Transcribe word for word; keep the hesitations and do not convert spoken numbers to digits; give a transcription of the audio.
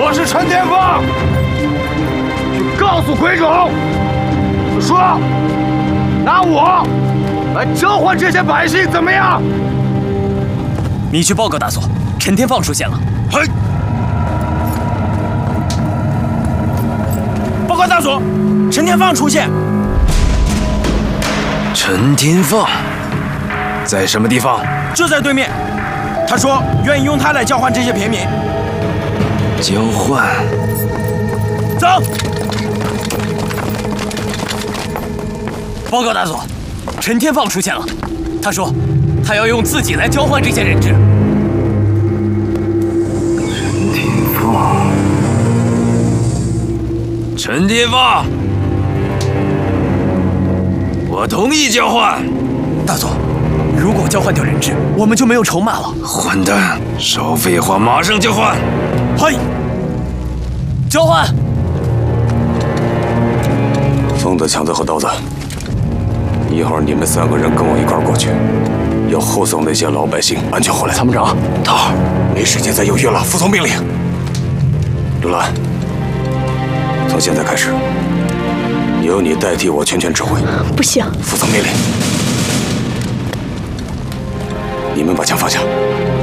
我是陈天凤，去告诉鬼冢，说拿我来交换这些百姓，怎么样？ 你去报告大佐，陈天放出现了。 嘿， 报告大佐，陈天放出现。 陈天放在什么地方？ 就在对面。他说愿意用他来交换这些平民。 交换。 走。 报告大佐，陈天放出现了。他说他要用自己来交换这些人质。 陈天放，陈天放，我同意交换。 大佐，如果交换掉人质，我们就没有筹码了。 混蛋，少废话，马上交换！ 嘿，交换！ 送的枪子和刀子，一会儿你们三个人跟我一块儿过去，要护送那些老百姓安全回来。参谋长，头儿，没时间再犹豫了，服从命令。刘兰，从现在开始，由你代替我全权指挥。 不行， 服从命令。你们把枪放下。